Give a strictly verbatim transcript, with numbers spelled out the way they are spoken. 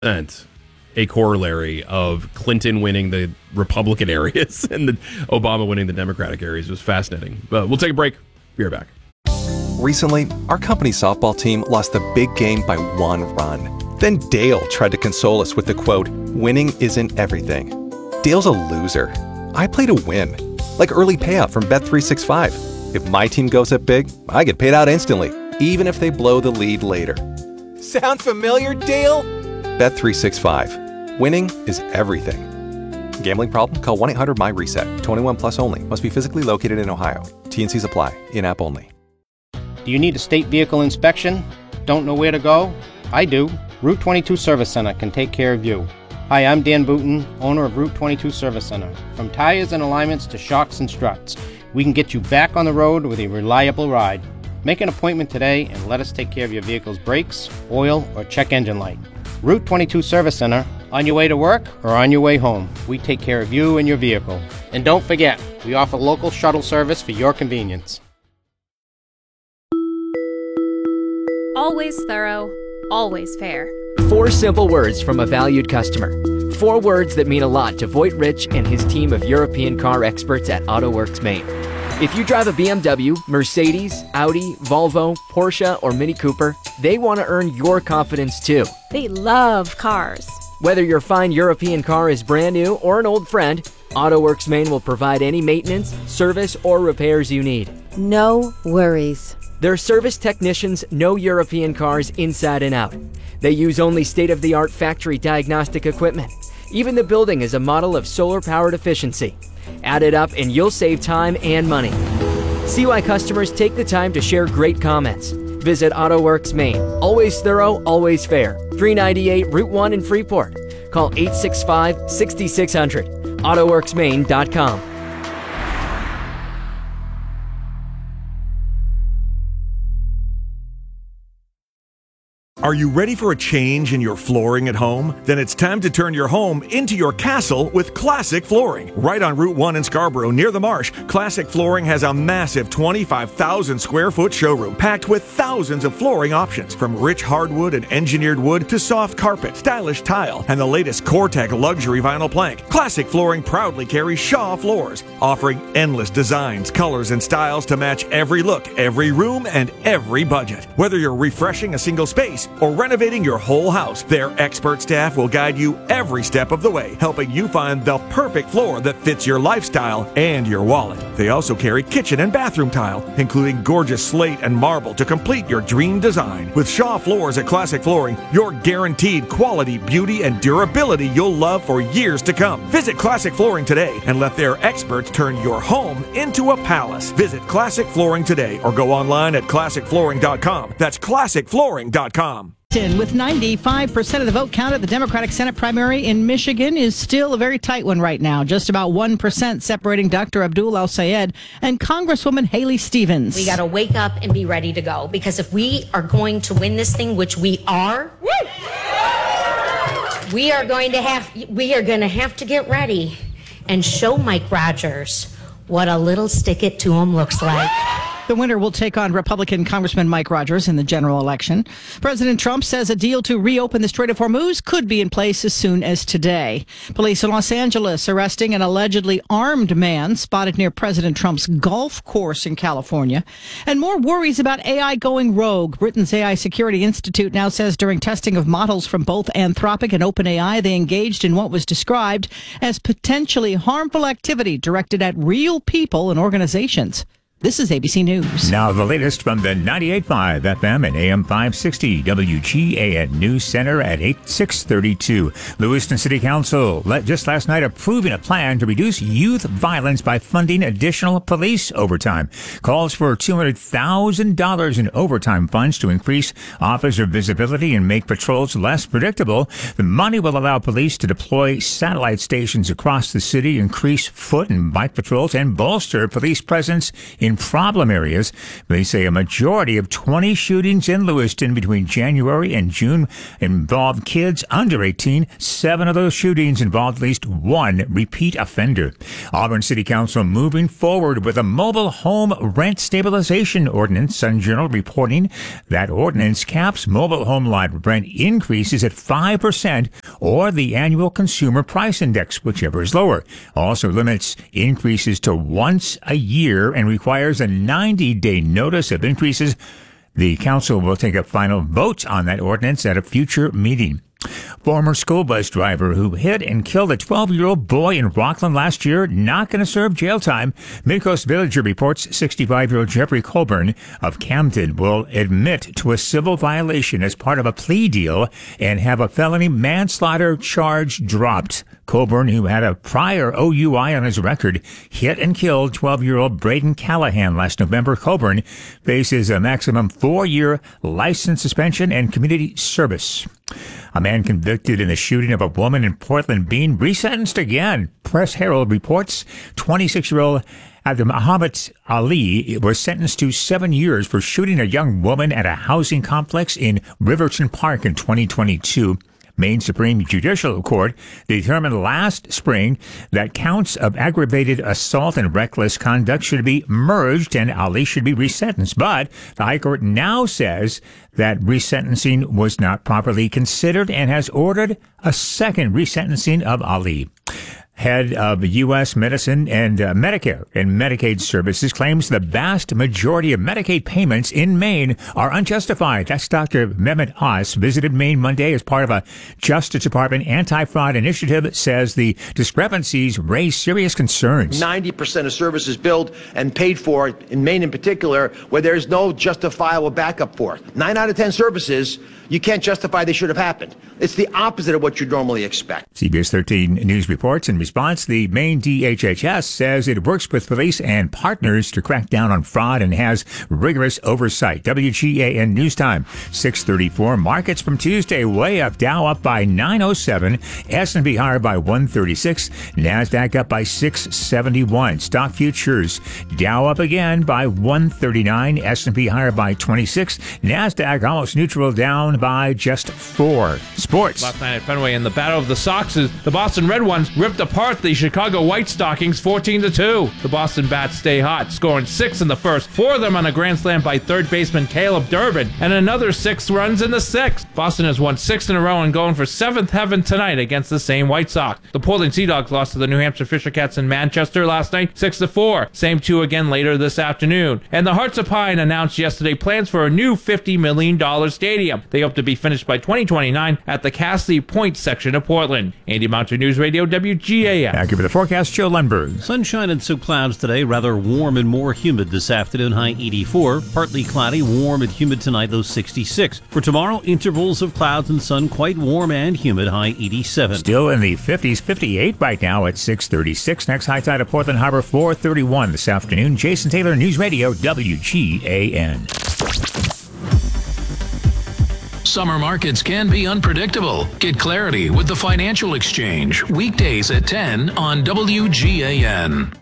percent a corollary of Clinton winning the Republican areas and the Obama winning the Democratic areas. It was fascinating. But we'll take a break. Be right back. Recently, our company softball team lost the big game by one run. Then Dale tried to console us with the quote, "Winning isn't everything." Dale's a loser. I play to win. Like early payout from Bet three sixty-five. If my team goes up big, I get paid out instantly, even if they blow the lead later. Sound familiar, Dale? Bet three sixty-five. Winning is everything. Gambling problem? Call one eight hundred M Y reset. twenty-one plus only. Must be physically located in Ohio. T N Cs apply. In-app only. Do you need a state vehicle inspection? Don't know where to go? I do. Route twenty-two Service Center can take care of you. Hi, I'm Dan Booton, owner of Route twenty-two Service Center. From tires and alignments to shocks and struts, we can get you back on the road with a reliable ride. Make an appointment today and let us take care of your vehicle's brakes, oil, or check engine light. Route twenty-two Service Center, on your way to work or on your way home. We take care of you and your vehicle. And don't forget, we offer local shuttle service for your convenience. Always thorough, always fair. Four simple words from a valued customer. Four words that mean a lot to Voigt Rich and his team of European car experts at AutoWorks Maine. If you drive a B M W, Mercedes, Audi, Volvo, Porsche, or Mini Cooper, they want to earn your confidence too. They love cars. Whether your fine European car is brand new or an old friend, AutoWorks Maine will provide any maintenance, service, or repairs you need. No worries. Their service technicians know European cars inside and out. They use only state-of-the-art factory diagnostic equipment. Even the building is a model of solar-powered efficiency. Add it up and you'll save time and money. See why customers take the time to share great comments. Visit AutoWorks Maine. Always thorough, always fair. three ninety-eight Route one in Freeport. Call eight six five, six six zero zero. AutoWorks Maine dot com. Are you ready for a change in your flooring at home? Then it's time to turn your home into your castle with Classic Flooring. Right on Route one in Scarborough, near the marsh, Classic Flooring has a massive twenty-five thousand square foot showroom packed with thousands of flooring options, from rich hardwood and engineered wood to soft carpet, stylish tile, and the latest Core-Tech luxury vinyl plank. Classic Flooring proudly carries Shaw floors, offering endless designs, colors, and styles to match every look, every room, and every budget. Whether you're refreshing a single space or renovating your whole house, their expert staff will guide you every step of the way, helping you find the perfect floor that fits your lifestyle and your wallet. They also carry kitchen and bathroom tile, including gorgeous slate and marble to complete your dream design. With Shaw Floors at Classic Flooring, you're guaranteed quality, beauty, and durability you'll love for years to come. Visit Classic Flooring today and let their experts turn your home into a palace. Visit Classic Flooring today or go online at classic flooring dot com. That's classic flooring dot com. With ninety-five percent of the vote count at the Democratic Senate primary in Michigan is still a very tight one right now. Just about one percent separating Doctor Abdul El-Sayed and Congresswoman Haley Stevens. We got to wake up and be ready to go, because if we are going to win this thing, which we are, we are going to have we are going to have to get ready and show Mike Rogers what a little stick it to him looks like. The winner will take on Republican Congressman Mike Rogers in the general election. President Trump says a deal to reopen the Strait of Hormuz could be in place as soon as today. Police in Los Angeles arresting an allegedly armed man spotted near President Trump's golf course in California. And more worries about A I going rogue. Britain's A I Security Institute now says during testing of models from both Anthropic and OpenAI, they engaged in what was described as potentially harmful activity directed at real people and organizations. This is A B C News. Now the latest from the ninety-eight point five F M and A M five sixty W G A N News Center at eight six thirty-two. Lewiston City Council let just last night approving a plan to reduce youth violence by funding additional police overtime. Calls for two hundred thousand dollars in overtime funds to increase officer visibility and make patrols less predictable. The money will allow police to deploy satellite stations across the city, increase foot and bike patrols, and bolster police presence in in problem areas. They say a majority of twenty shootings in Lewiston between January and June involved kids under eighteen. Seven of those shootings involved at least one repeat offender. Auburn City Council moving forward with a mobile home rent stabilization ordinance. Sun Journal reporting that ordinance caps mobile home lot rent increases at five percent or the annual consumer price index, whichever is lower. Also limits increases to once a year and requires a ninety-day notice of increases. The council will take a final vote on that ordinance at a future meeting. Former school bus driver who hit and killed a twelve-year-old boy in Rockland last year not going to serve jail time. Midcoast Villager reports sixty-five-year-old Jeffrey Colburn of Camden will admit to a civil violation as part of a plea deal and have a felony manslaughter charge dropped. Colburn, who had a prior O U I on his record, hit and killed twelve-year-old Braden Callahan last November. Colburn faces a maximum four-year license suspension and community service. A man convicted in the shooting of a woman in Portland being resentenced again. Press Herald reports twenty-six-year-old Abdul Muhammad Ali was sentenced to seven years for shooting a young woman at a housing complex in Riverton Park in twenty twenty-two. Maine Supreme Judicial Court determined last spring that counts of aggravated assault and reckless conduct should be merged and Ali should be resentenced. But the High Court now says that resentencing was not properly considered and has ordered a second resentencing of Ali. Head of U S Medicine and uh, Medicare and Medicaid Services claims the vast majority of Medicaid payments in Maine are unjustified. That's Doctor Mehmet Oz visited Maine Monday as part of a Justice Department anti-fraud initiative that says the discrepancies raise serious concerns. ninety percent of services billed and paid for in Maine in particular where there's no justifiable backup for. Nine out of ten services you can't justify they should have happened. It's the opposite of what you'd normally expect. C B S thirteen News reports in response, the Maine D H H S says it works with police and partners to crack down on fraud and has rigorous oversight. W G A N News Time, six thirty-four. Markets from Tuesday way up. Dow up by nine oh seven. S and P higher by one thirty-six. NASDAQ up by six seventy-one. Stock futures, Dow up again by one thirty-nine. S and P higher by twenty-six. NASDAQ almost neutral, down by just four. Sports. Last night at Fenway in the Battle of the Soxes, the Boston Red Ones ripped apart the Chicago White Stockings fourteen to two. The Boston Bats stay hot, scoring six in the first, four of them on a grand slam by third baseman Caleb Durbin, and another six runs in the sixth. Boston has won six in a row and going for seventh heaven tonight against the same White Sox. The Portland Sea Dogs lost to the New Hampshire Fisher Cats in Manchester last night, six to four. Same two again later this afternoon. And the Hearts of Pine announced yesterday plans for a new fifty million dollars stadium. They hope to be finished by twenty twenty-nine at the Castley Point section of Portland. Andy Mountain News Radio, W G A N. Now give it the forecast, Joe Lundberg. Sunshine and some clouds today, rather warm and more humid this afternoon, high eighty-four. Partly cloudy, warm and humid tonight, though sixty-six. For tomorrow, intervals of clouds and sun, quite warm and humid, high eighty-seven. Still in the fifties, fifty-eight right now at six thirty-six. Next high tide of Portland Harbor, four thirty-one this afternoon. Jason Taylor, News Radio, W G A N. Summer markets can be unpredictable. Get clarity with the Financial Exchange, weekdays at ten on W G A N.